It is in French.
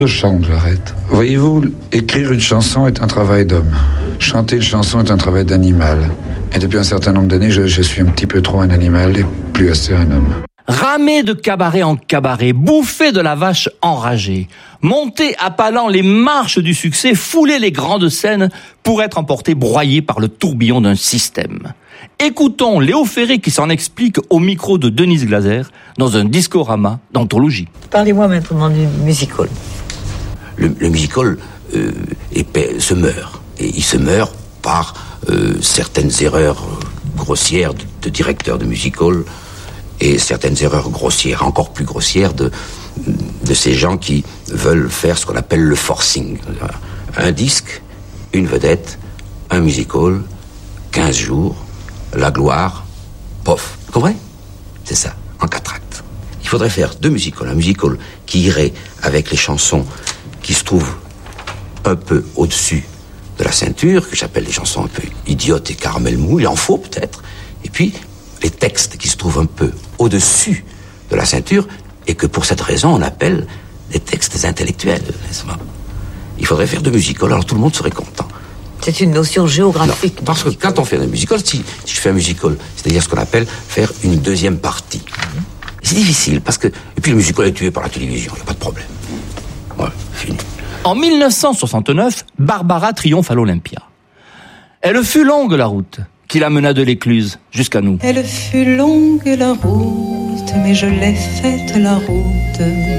Je chante, j'arrête. Voyez-vous, écrire une chanson est un travail d'homme. Chanter une chanson est un travail d'animal. Et depuis un certain nombre d'années, je suis un petit peu trop un animal et plus assez un homme. Ramer de cabaret en cabaret, bouffer de la vache enragée, monter à pas lents les marches du succès, fouler les grandes scènes pour être emporté broyé par le tourbillon d'un système. Écoutons Léo Ferré qui s'en explique au micro de Denise Glaser dans un discorama d'anthologie. Parlez-moi maintenant du musical. Le musical se meurt. Et il se meurt par certaines erreurs grossières de directeurs de musical et certaines erreurs grossières, encore plus grossières, de ces gens qui veulent faire ce qu'on appelle le forcing. Un disque, une vedette, un musical, 15 jours, la gloire, pof. Vous comprenez ? C'est ça, en 4 actes. Il faudrait faire 2 musicals. Un musical qui irait avec les chansons qui se trouvent un peu au-dessus de la ceinture, que j'appelle les chansons un peu idiotes et caramel mou, il en faut peut-être. Et puis, les textes qui se trouvent un peu au-dessus de la ceinture, et que pour cette raison, on appelle des textes intellectuels, n'est-ce pas ? Il faudrait faire 2 musicals, alors tout le monde serait content. C'est une notion géographique. Non, parce que quand on fait un musical, si je fais un musical, c'est-à-dire ce qu'on appelle faire une deuxième partie. C'est difficile, parce que... Et puis le musical est tué par la télévision, il n'y a pas de problème. Ouais, fini. En 1969, Barbara triomphe à l'Olympia. Elle fut longue la route qui la mena de l'Écluse jusqu'à nous. Elle fut longue la route, mais je l'ai faite la route.